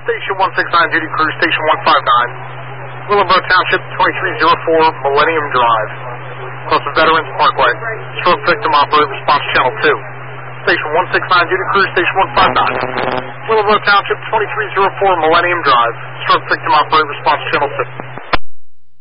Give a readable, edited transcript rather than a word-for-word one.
Station 169, duty crew, Station 159. Willowbrook Township, 2304 Millennium Drive. Close to Veterans Parkway. Stroke victim operator, response channel 2. Station 169, duty crew, Station 159. Willowbrook Township, 2304 Millennium Drive. Stroke victim operator, response channel 2.